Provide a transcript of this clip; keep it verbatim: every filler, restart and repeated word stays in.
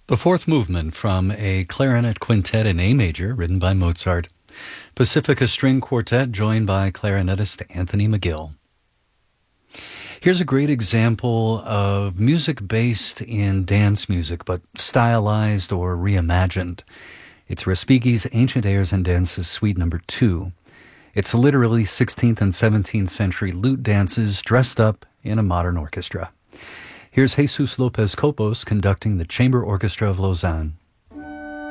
The fourth movement from a clarinet quintet in A major written by Mozart. Pacifica String Quartet joined by clarinetist Anthony McGill. Here's a great example of music based in dance music, but stylized or reimagined. It's Respighi's Ancient Airs and Dances Suite Number two. It's literally sixteenth and seventeenth century lute dances dressed up in a modern orchestra. Here's Jesus Lopez Copos conducting the Chamber Orchestra of Lausanne.